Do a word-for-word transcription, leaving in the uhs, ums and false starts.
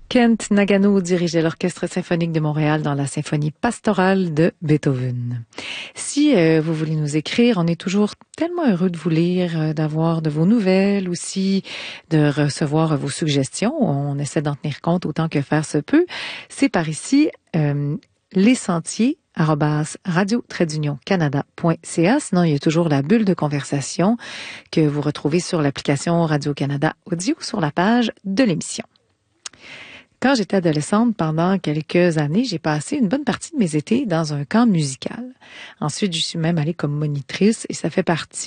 Kent Nagano dirigeait l'Orchestre symphonique de Montréal dans la symphonie pastorale de Beethoven. Si euh, vous voulez nous écrire, on est toujours tellement heureux de vous lire, euh, d'avoir de vos nouvelles aussi, de recevoir vos suggestions. On essaie d'en tenir compte autant que faire se peut. C'est par ici, euh, les sentiers arobase radio trait d'union canada point c a. Sinon, il y a toujours la bulle de conversation que vous retrouvez sur l'application Radio-Canada Audio sur la page de l'émission. Quand j'étais adolescente, pendant quelques années, j'ai passé une bonne partie de mes étés dans un camp musical. Ensuite, je suis même allée comme monitrice et ça fait partie